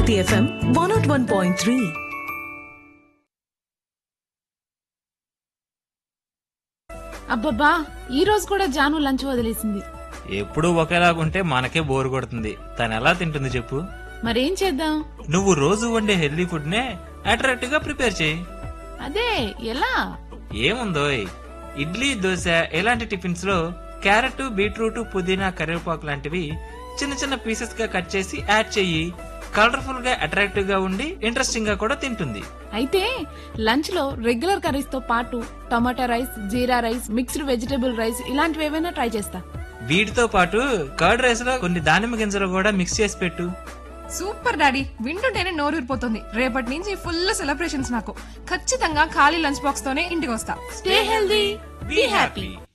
Hit FM 101.3. అబ్బబ్బా ఈ రోజు కూడా జాను లంచ్ వదిలేసింది. ఎప్పుడూ ఒకేలాగుంటే మనకే బోర్ కొడుతుంది. తను ఎలా తింటుంది చెప్పు? మరేం చేద్దాం? నువ్వు రోజు వండే హెల్దీ ఫుడ్ నే అట్రాక్టివ్ గా ప్రిపేర్ చేయి. అదే ఎలా? ఏముందోయ్, ఇడ్లీ, దోశ ఇలాంటి టిఫిన్స్ లో క్యారెట్, బీట్రూట్, పుదీనా, కరివేపాకు లాంటివి చిన్న చిన్న పీసెస్ గా కట్ చేసి యాడ్ చెయ్యి. కలర్ఫుల్ గా అట్రాక్టివ్ గా ఉండి ఇంట్రెస్టింగ్ గా కూడా తింటుంది. అయితే లంచ్ లో రెగ్యులర్ కర్రీస్ తో పాటు టమాటా రైస్, జీరా రైస్, మిక్స్డ్ వెజిటేబుల్ రైస్ ఇలాంటివి ఏమైనా ట్రై చేస్తా. వీటితో పాటు కర్డ్ రైస్ లో కొన్ని దానిమ్మ గింజలు కూడా మిక్స్ చేసి పెట్టు. సూపర్ డాడీ, వింటుంటేనే నోరూరిపోతుంది. రేపటి నుంచి ఫుల్ సెలబ్రేషన్స్ నాకు. ఖచ్చితంగా ఖాళీ లంచ్ బాక్స్ తోనే ఇంటికి వస్తా. Stay healthy, be happy.